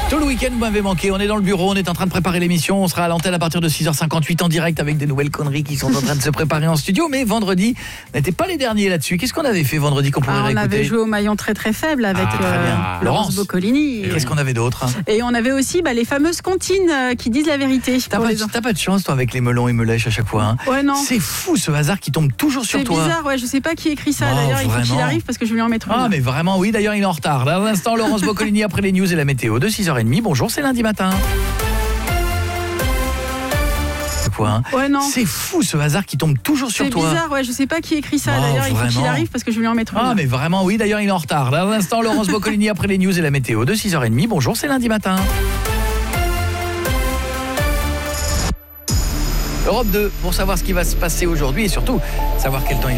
Tout le week-end, vous m'avez manqué. On est dans le bureau, on est en train de préparer l'émission. On sera à l'antenne à partir de 6h58 en direct avec des nouvelles conneries qui sont en train de se préparer en studio. Mais vendredi, n'était pas les derniers là-dessus. Qu'est-ce qu'on avait fait vendredi qu'on pourrait réécouter ? On avait joué au maillon très très faible avec Laurence Boccolini. Et qu'est-ce qu'on avait d'autre ? Et on avait aussi les fameuses comptines qui disent la vérité. T'as pas de chance toi avec les melons et melèches à chaque fois. Hein. Ouais, non. C'est fou ce hasard qui tombe toujours sur toi. C'est bizarre, ouais, je sais pas qui écrit ça. D'ailleurs, il faut qu'il arrive parce que je vais lui en mettre une. Ah mais vraiment, oui, d'ailleurs il est en retard. Là, à l'instant, Laurence Boccolini après les news et la météo de 6h30. Bonjour, c'est lundi matin. Ouais, non. C'est fou ce hasard qui tombe toujours sur toi. C'est bizarre, ouais, je sais pas qui écrit ça. D'ailleurs, il faut qu'il arrive parce que je vais lui en mettre une. Ah mais vraiment, oui, d'ailleurs il est en retard. Là, à l'instant, Laurence Boccolini après les news et la météo de 6h30. Bonjour, c'est lundi matin. Europe 2 pour savoir ce qui va se passer aujourd'hui et surtout savoir quel temps il